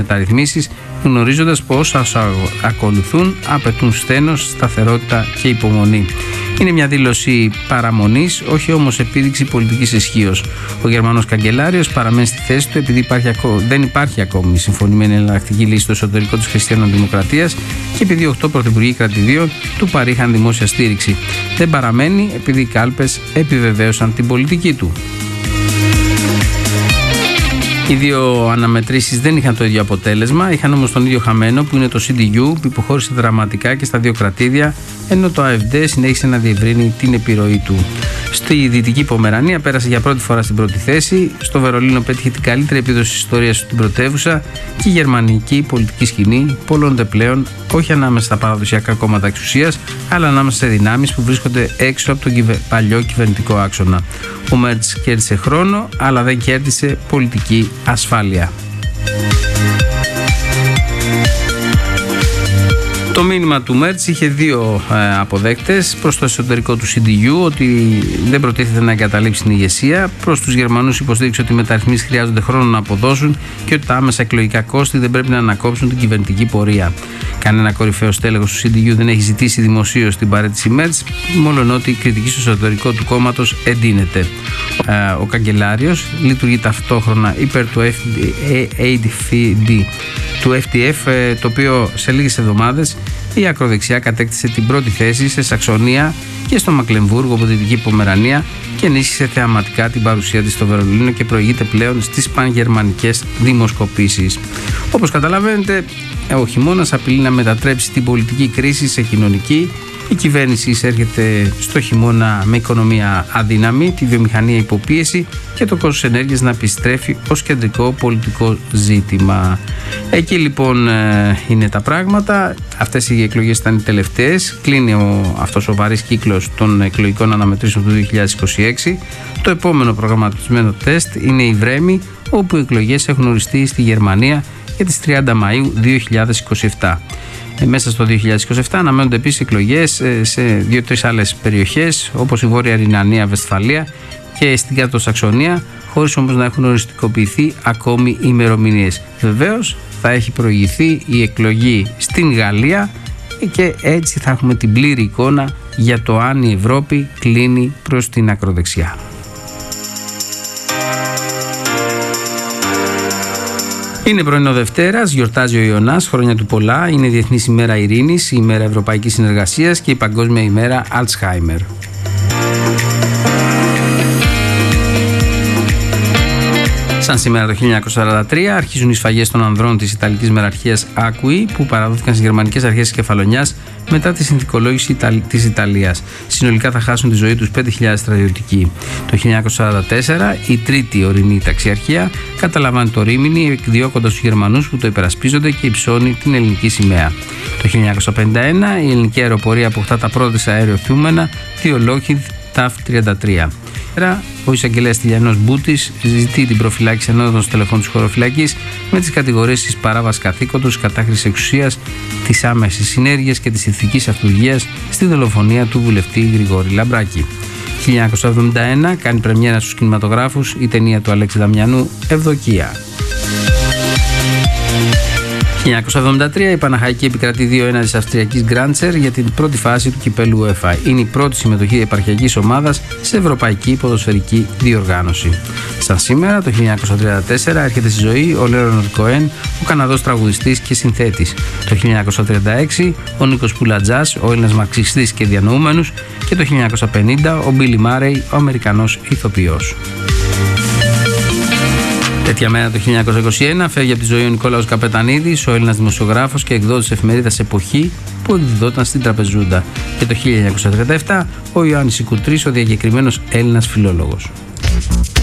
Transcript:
μεταρρυθμίσεις, γνωρίζοντας πως όσα ακολουθούν απαιτούν σθένος, σταθερότητα και υπομονή. Είναι μια δήλωση παραμονής, όχι όμως επίδειξη πολιτικής ισχύως. Ο Γερμανός καγκελάριος παραμένει στη θέση του επειδή δεν υπάρχει ακόμη συμφωνημένη εναλλακτική λύση στο εσωτερικό της Χριστιανοδημοκρατίας και επειδή 8 πρωθυπουργοί κρατηδίων του παρήχαν δημόσια στήριξη. Δεν παραμένει επειδή οι κάλπες επιβεβαίωσαν την πολιτική του. Οι δύο αναμετρήσεις δεν είχαν το ίδιο αποτέλεσμα, είχαν όμως τον ίδιο χαμένο που είναι το CDU που υποχώρησε δραματικά και στα δύο κρατήδια, ενώ το AfD συνέχισε να διευρύνει την επιρροή του. Στη Δυτική Πομερανία πέρασε για πρώτη φορά στην πρώτη θέση, στο Βερολίνο πέτυχε την καλύτερη επίδοση της ιστορίας στην πρωτεύουσα και η γερμανική πολιτική σκηνή πολλώνται πλέον όχι ανάμεσα στα παραδοσιακά κόμματα εξουσίας, αλλά ανάμεσα σε δυνάμεις που βρίσκονται έξω από τον παλιό κυβερνητικό άξονα. Ο Μέρτς κέρδισε χρόνο, αλλά δεν κέρδισε πολιτική ασφάλεια. Το μήνυμα του Μέρτς είχε δύο αποδέκτες. Προς το εσωτερικό του CDU ότι δεν προτίθεται να εγκαταλείψει την ηγεσία. Προς τους Γερμανούς υποστήριξε ότι οι μεταρρυθμίσεις χρειάζονται χρόνο να αποδώσουν και ότι τα άμεσα εκλογικά κόστη δεν πρέπει να ανακόψουν την κυβερνητική πορεία. Κανένα κορυφαίο στέλεχος του CDU δεν έχει ζητήσει δημοσίως την παραίτηση Μέρτς, μόλον ότι η κριτική στο εσωτερικό του κόμματος εντείνεται. Ο καγκελάριος λειτουργεί ταυτόχρονα υπέρ του του FDF, το οποίο σε λίγες εβδομάδες η ακροδεξιά κατέκτησε την πρώτη θέση σε Σαξονία και στο Μακλεμβούργο από τη Δυτική Πομερανία και ενίσχυσε θεαματικά την παρουσία της στο Βερολίνο και προηγείται πλέον στις πανγερμανικές δημοσκοπήσεις. Όπως καταλαβαίνετε, ο χειμώνας απειλεί να μετατρέψει την πολιτική κρίση σε κοινωνική. Η κυβέρνηση εισέρχεται στο χειμώνα με οικονομία αδύναμη, τη βιομηχανία υποπίεση και το κόστος ενέργειας να επιστρέφει ως κεντρικό πολιτικό ζήτημα. Εκεί λοιπόν είναι τα πράγματα. Αυτές οι εκλογές ήταν οι τελευταίες. Κλείνει αυτός ο βαρύς κύκλος των εκλογικών αναμετρήσεων του 2026. Το επόμενο προγραμματισμένο τεστ είναι η Βρέμη, όπου οι εκλογές έχουν οριστεί στη Γερμανία για τις 30 Μαΐου 2027. Μέσα στο 2027 αναμένονται επίσης εκλογές σε 2-3 άλλες περιοχές όπως η Βόρεια Ρινανία, Βεσφαλία και στην Κάτω Σαξονία, χωρίς όμως να έχουν οριστικοποιηθεί ακόμη ημερομηνίες. Βεβαίως θα έχει προηγηθεί η εκλογή στην Γαλλία και έτσι θα έχουμε την πλήρη εικόνα για το αν η Ευρώπη κλείνει προς την ακροδεξιά. Είναι πρωινό Δευτέρας, γιορτάζει ο Ιωνάς, χρόνια του πολλά, είναι η Διεθνής ημέρα Ειρήνης, η ημέρα Ευρωπαϊκής Συνεργασίας και η Παγκόσμια ημέρα Αλτσχάιμερ. Σαν σήμερα το 1943 αρχίζουν οι σφαγές των ανδρών της Ιταλικής Μεραρχίας Άκουη που παραδόθηκαν στις γερμανικές αρχές της Κεφαλονιάς μετά τη συνθηκολόγηση της Ιταλίας. Συνολικά θα χάσουν τη ζωή τους 5.000 στρατιωτικοί. Το 1944 η τρίτη ορεινή ταξιαρχία καταλαμβάνει το Ρήμινι εκδιώκοντας τους Γερμανούς που το υπερασπίζονται και υψώνει την ελληνική σημαία. Το 1951 η ελληνική αεροπορία αποκτά τα πρώτα της αεροθούμενα, δύο Lockheed TAF-33. Ο εισαγγελέας Τηλιανός Μπούτης ζητεί την προφυλάκηση ενός των στελεχών της χωροφυλακής με τις κατηγορίες της παράβασης καθήκοντος, κατάχρησης εξουσίας, της άμεσης συνέργειας και της ηθικής αυτουργίας στη δολοφονία του βουλευτή Γρηγόρη Λαμπράκη. 1971 κάνει πρεμιέρα στους κινηματογράφους η ταινία του Αλέξη Δαμιανού «Ευδοκία». 1973 η Παναχαϊκή επικρατεί 2-1 της Αυστριακής Γκράντσερ για την πρώτη φάση του κυπέλου UEFA. Είναι η πρώτη συμμετοχή επαρχιακής ομάδας σε ευρωπαϊκή ποδοσφαιρική διοργάνωση. Σαν σήμερα, το 1934 έρχεται στη ζωή ο Λέοναρντ Κοέν, ο Καναδός τραγουδιστής και συνθέτης. Το 1936 ο Νίκος Πουλατζάς, ο Έλληνας μαρξιστής και διανοούμενος, και το 1950 ο Μπίλι Μάρεϊ, ο Αμερικανός ηθοποιός. Τέτοια μέρα το 1921 φεύγει από τη ζωή ο Νικόλαος Καπετανίδης, ο Έλληνας δημοσιογράφος και εκδότης εφημερίδας Εποχή που εκδιδόταν στην Τραπεζούντα. Και το 1937 ο Ιωάννης Σικουτρής, ο διακεκριμένος Έλληνας φιλόλογος.